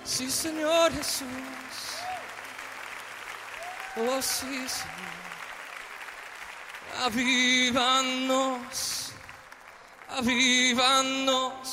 Sí, Señor Jesús. Oh, sí, Señor. Avívanos, avívanos.